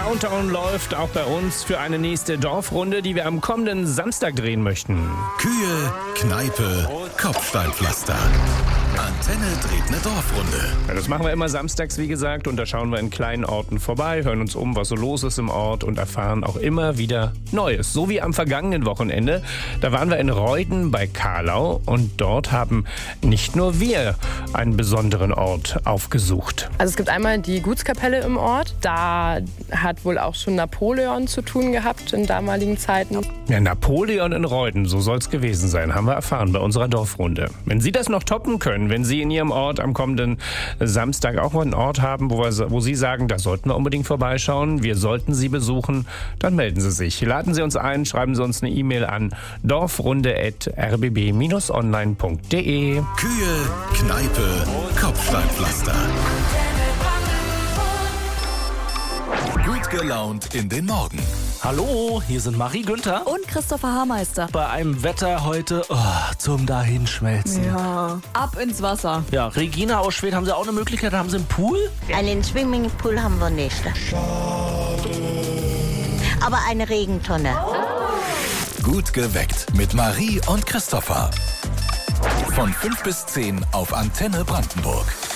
Countdown läuft auch bei uns für eine nächste Dorfrunde, die wir am kommenden Samstag drehen möchten. Kühe, Kneipe, Kopfsteinpflaster. Antenne dreht eine Dorfrunde. Ja, das machen wir immer samstags, wie gesagt, und da schauen wir in kleinen Orten vorbei, hören uns um, was so los ist im Ort und erfahren auch immer wieder Neues. So wie am vergangenen Wochenende. Da waren wir in Reuden bei Carlau und dort haben nicht nur wir einen besonderen Ort aufgesucht. Also es gibt einmal die Gutskapelle im Ort. Da hat wohl auch schon Napoleon zu tun gehabt in damaligen Zeiten. Ja, Napoleon in Reuden, so soll es gewesen sein, haben wir erfahren bei unserer Dorfrunde. Wenn Sie das noch toppen können, wenn Sie in Ihrem Ort am kommenden Samstag auch mal einen Ort haben, wo Sie sagen, da sollten wir unbedingt vorbeischauen, wir sollten Sie besuchen, dann melden Sie sich. Laden Sie uns ein, schreiben Sie uns eine E-Mail an dorfrunde@rbb-online.de. Kühe, Kneipe, Kopfsteinpflaster. Gut gelaunt in den Morgen. Hallo, hier sind Marie Günther. Und Christopher Haarmeister. Bei einem Wetter heute zum Dahinschmelzen. Ja, ab ins Wasser. Ja, Regina aus Schwedt, haben Sie auch eine Möglichkeit? Haben Sie einen Pool? Einen Swimmingpool haben wir nicht. Aber eine Regentonne. Gut geweckt mit Marie und Christopher. Von 5 bis 10 auf Antenne Brandenburg.